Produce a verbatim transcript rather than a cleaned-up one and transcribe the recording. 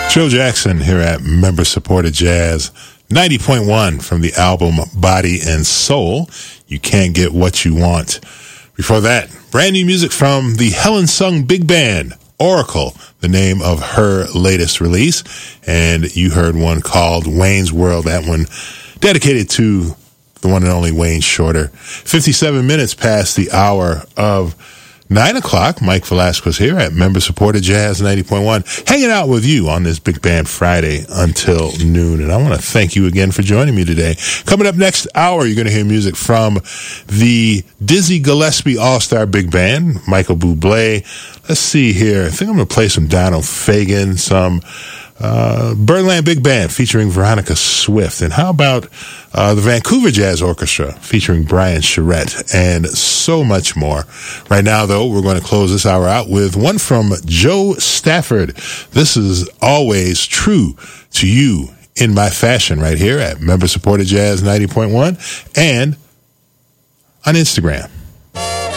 Joe Jackson here at Member Supported Jazz ninety point one from the album Body and Soul. You can't get what you want. Before that, brand new music from the Helen Sung Big Band, Oracle, the name of her latest release. And you heard one called Wayne's World, that one dedicated to the one and only Wayne Shorter. fifty-seven minutes past the hour of nine o'clock. Mike Velasquez here at Member Supported Jazz ninety point one, hanging out with you on this Big Band Friday until noon. And I want to thank you again for joining me today. Coming up next hour, you're going to hear music from the Dizzy Gillespie All-Star Big Band, Michael Bublé. Let's see here. I think I'm going to play some Donald Fagen, some uh, Birdland Big Band featuring Veronica Swift. And how about uh, the Vancouver Jazz Orchestra featuring Brian Charette, and so much more. Right now, though, we're going to close this hour out with one from Joe Stafford. This is Always True to You in My Fashion right here at Member Supported Jazz ninety point one and on Instagram.